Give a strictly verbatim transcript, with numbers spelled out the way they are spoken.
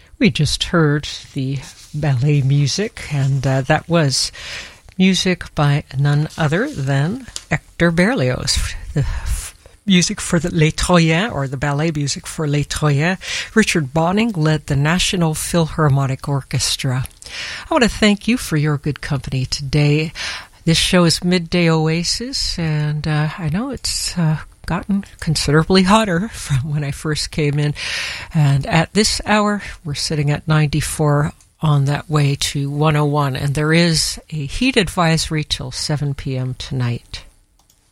We just heard the ballet music, and uh, that was music by none other than Hector Berlioz, the f- music for the Les Troyens, or the ballet music for Les Troyens. Richard Bonning led the National Philharmonic Orchestra. I want to thank you for your good company today. This show is Midday Oasis, and uh, I know it's uh, gotten considerably hotter from when I first came in. And at this hour, we're sitting at ninety-four on that way to one oh one. And there is a heat advisory till seven p.m. tonight.